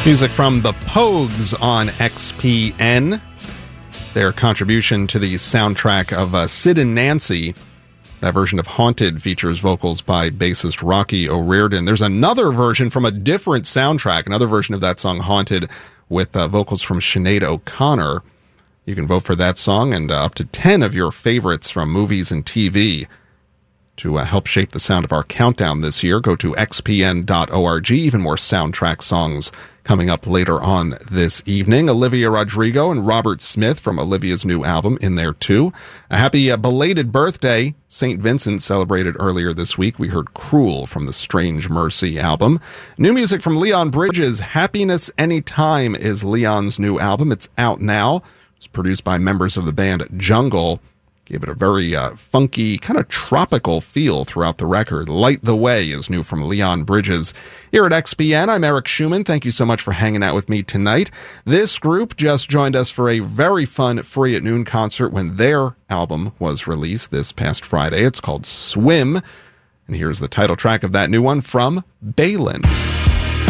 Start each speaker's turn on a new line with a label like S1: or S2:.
S1: Music from the Pogues on XPN. Their contribution to the soundtrack of Sid and Nancy. That version of Haunted features vocals by bassist Rocky O'Riordan. There's another version from a different soundtrack, another version of that song Haunted with vocals from Sinead O'Connor. You can vote for that song and up to 10 of your favorites from movies and TV. To help shape the sound of our countdown this year, go to xpn.org. Even more soundtrack songs coming up later on this evening. Olivia Rodrigo and Robert Smith from Olivia's new album in there too. A happy belated birthday. St. Vincent celebrated earlier this week. We heard Cruel from the Strange Mercy album. New music from Leon Bridges. Happiness Anytime is Leon's new album. It's out now. It's produced by members of the band Jungle. Gave it a very funky, kind of tropical feel throughout the record. Light the Way is new from Leon Bridges. Here at XPN, I'm Eric Schumann. Thank you so much for hanging out with me tonight. This group just joined us for a very fun Free at Noon concert when their album was released this past Friday. It's called Swim. And here's the title track of that new one from Balin.